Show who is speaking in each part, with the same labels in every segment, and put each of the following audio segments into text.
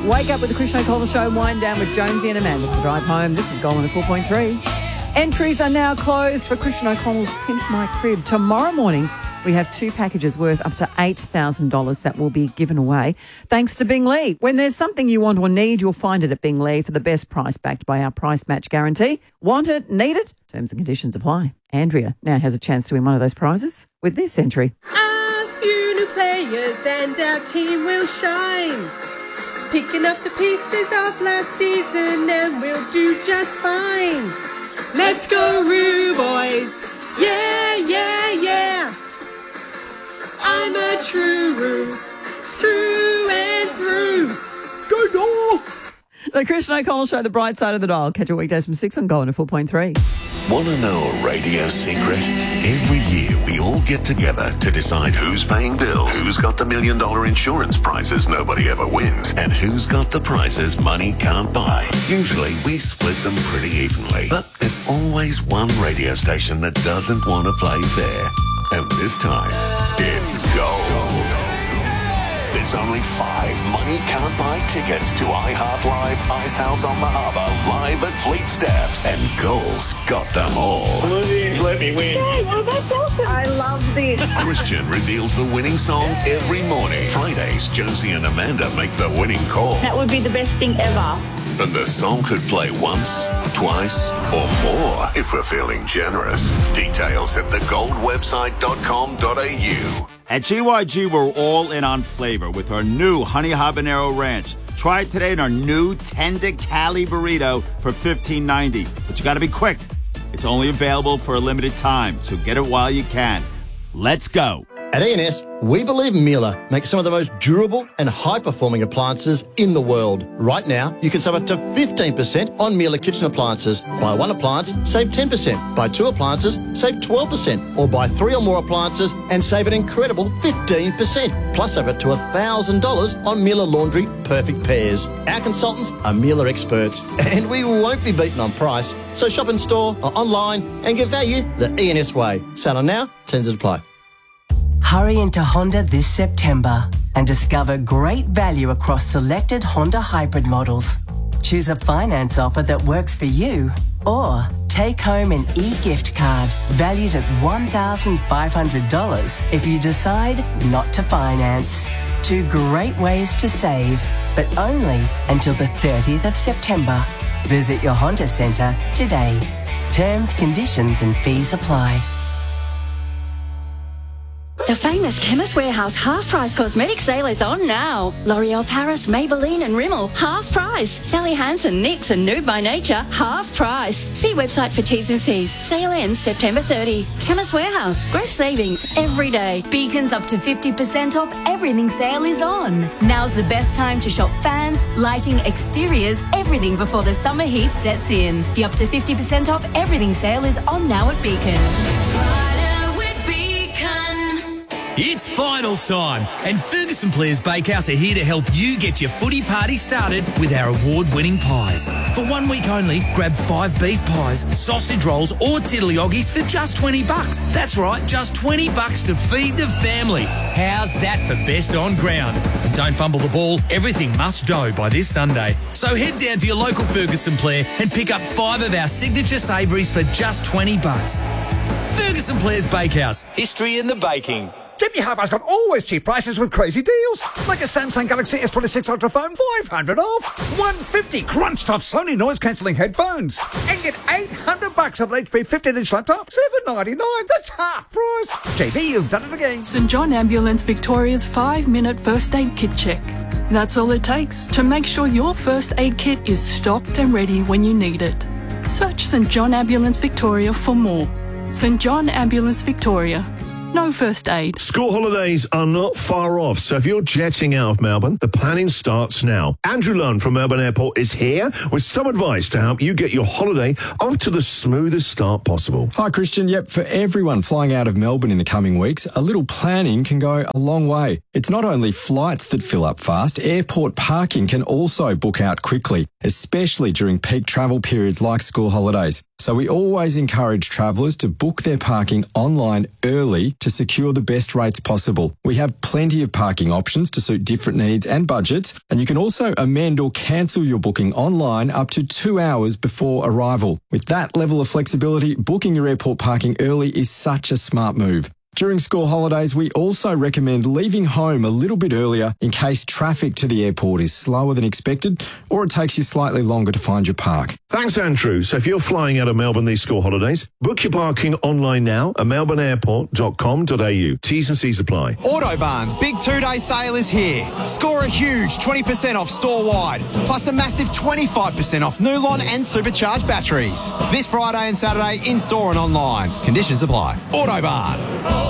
Speaker 1: Wake up with the Christian O'Connell Show, wind down with Jonesy and Amanda to drive home. This is Gold 4.3. Entries are now closed for Christian O'Connell's Pimp My Crib. Tomorrow morning, we have 2 packages worth up to $8,000 that will be given away thanks to Bing Lee. When there's something you want or need, you'll find it at Bing Lee for the best price, backed by our price match guarantee. Want it? Need it? Terms and conditions apply. Andrea now has a chance to win one of those prizes with this entry.
Speaker 2: A few new players and our team will shine. Picking up the pieces of last season and we'll do just fine. Let's go Roo boys. Yeah, yeah, yeah. I'm a true Roo, through and through. Go North!
Speaker 1: The Christian O'Connell Show, the bright side of the dial. Catch your weekdays from 6 on Gold 4.3.
Speaker 3: Want to know a radio secret? Every year we all get together to decide who's paying bills, who's got the $1 million insurance prizes nobody ever wins, and who's got the prizes money can't buy. Usually we split them pretty evenly, but there's always one radio station that doesn't want to play fair. And this time, it's Gold. There's only 5 money can't buy tickets to iHeart Live, Ice House on the Harbour, live at Fleet Steps, and Gold's got them all.
Speaker 4: Please let me win.
Speaker 5: Oh, that's awesome. I love this.
Speaker 3: Christian reveals the winning song every morning. Fridays, Josie and Amanda make the winning call.
Speaker 5: That would be the best thing ever.
Speaker 3: And the song could play once, twice, or more if we're feeling generous. Details at thegoldwebsite.com.au.
Speaker 6: At GYG, we're all in on flavor with our new Honey Habanero Ranch. Try it today in our new Tender Cali Burrito for $15.90. But you got to be quick. It's only available for a limited time, so get it while you can. Let's go.
Speaker 7: At E&S, we believe Miele makes some of the most durable and high-performing appliances in the world. Right now, you can save up to 15% on Miele kitchen appliances. Buy 1 appliance, save 10%. Buy 2 appliances, save 12%. Or buy 3 or more appliances and save an incredible 15%. Plus over to $1,000 on Miele Laundry Perfect Pairs. Our consultants are Miele experts, and we won't be beaten on price. So shop in store or online and get value the E&S way. Sale on now, terms apply.
Speaker 8: Hurry into Honda this September and discover great value across selected Honda hybrid models. Choose a finance offer that works for you, or take home an e-gift card valued at $1,500 if you decide not to finance. 2 great ways to save, but only until the 30th of September. Visit your Honda Centre today. Terms, conditions and fees apply.
Speaker 9: The famous Chemist Warehouse half-price cosmetic sale is on now. L'Oreal Paris, Maybelline and Rimmel, half price. Sally Hansen, NYX and Nude by Nature, half price. See website for T's and C's. Sale ends September 30. Chemist Warehouse, great savings every day.
Speaker 10: Beacon's up to 50% off everything sale is on. Now's the best time to shop fans, lighting, exteriors, everything before the summer heat sets in. The up to 50% off everything sale is on now at Beacon.
Speaker 11: It's finals time, and Ferguson Players Bakehouse are here to help you get your footy party started with our award-winning pies. For 1 week only, grab 5 beef pies, sausage rolls or tiddlyoggies for just $20. That's right, just $20 to feed the family. How's that for best on ground? And don't fumble the ball, everything must go by this Sunday. So head down to your local Ferguson Player and pick up 5 of our signature savouries for just $20. Ferguson Players Bakehouse, history in the baking.
Speaker 12: Jimmy Hi-Fi's got always cheap prices with crazy deals. Like a Samsung Galaxy S26 Ultra phone, $500 off. $150 crunch-tough Sony noise-cancelling headphones. And get $800 of an HP 15-inch laptop, $799. That's half price. JB, you've done it again.
Speaker 13: St John Ambulance Victoria's 5-minute first aid kit check. That's all it takes to make sure your first aid kit is stocked and ready when you need it. Search St John Ambulance Victoria for more. St John Ambulance Victoria. No first aid.
Speaker 14: School holidays are not far off, so if you're jetting out of Melbourne, the planning starts now. Andrew Lunn from Melbourne Airport is here with some advice to help you get your holiday off to the smoothest start possible.
Speaker 15: Hi, Christian. Yep, for everyone flying out of Melbourne in the coming weeks, a little planning can go a long way. It's not only flights that fill up fast, airport parking can also book out quickly, especially during peak travel periods like school holidays. So we always encourage travellers to book their parking online early to secure the best rates possible. We have plenty of parking options to suit different needs and budgets, and you can also amend or cancel your booking online up to 2 hours before arrival. With that level of flexibility, booking your airport parking early is such a smart move. During school holidays, we also recommend leaving home a little bit earlier in case traffic to the airport is slower than expected or it takes you slightly longer to find your park.
Speaker 14: Thanks, Andrew. So if you're flying out of Melbourne these school holidays, book your parking online now at melbourneairport.com.au. T's and C's apply.
Speaker 4: Autobarn's big 2-day sale is here. Score a huge 20% off store-wide, plus a massive 25% off Nulon and supercharged batteries. This Friday and Saturday in-store and online. Conditions apply. Autobarn.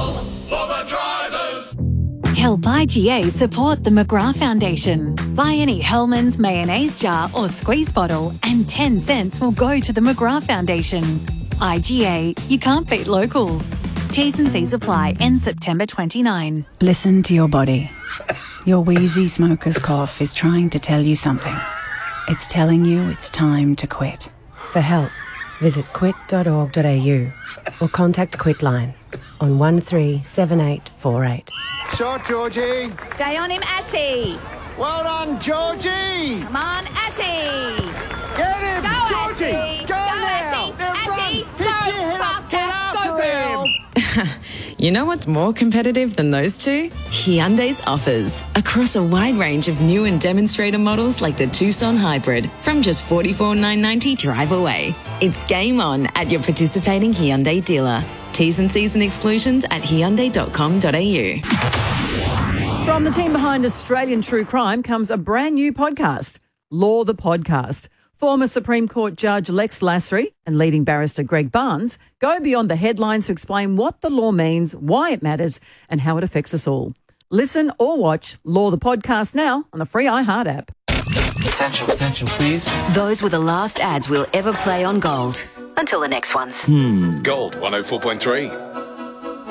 Speaker 16: Help IGA support the McGrath Foundation. Buy any Hellmann's mayonnaise jar or squeeze bottle and 10 cents will go to the McGrath Foundation. IGA, you can't beat local. T's and C's apply. End September 29.
Speaker 17: Listen to your body. Your wheezy smoker's cough is trying to tell you something. It's telling you it's time to quit.
Speaker 18: For help, visit quit.org.au or contact Quitline on 137848.
Speaker 19: Shot, Georgie.
Speaker 20: Stay on him, Ashy.
Speaker 19: Well done, Georgie.
Speaker 20: Come on, Ashy.
Speaker 19: Get him,
Speaker 20: Go,
Speaker 19: Georgie.
Speaker 20: Ashy.
Speaker 19: Go now.
Speaker 20: Ashy. Ashy.
Speaker 19: Pick your head up. Get after
Speaker 20: Go, girl.
Speaker 21: You know what's more competitive than those two? Hyundai's offers. Across a wide range of new and demonstrator models like the Tucson Hybrid from just $44,990 drive away. It's game on at your participating Hyundai dealer. T's and C's and exclusions at hyundai.com.au.
Speaker 1: From the team behind Australian True Crime comes a brand new podcast, Law the Podcast. Former Supreme Court Judge Lex Lasry and leading barrister Greg Barnes go beyond the headlines to explain what the law means, why it matters, and how it affects us all. Listen or watch Law the Podcast now on the free iHeart app.
Speaker 22: Attention, please.
Speaker 23: Those were the last ads we'll ever play on Gold. Until the next ones.
Speaker 22: Gold 104.3.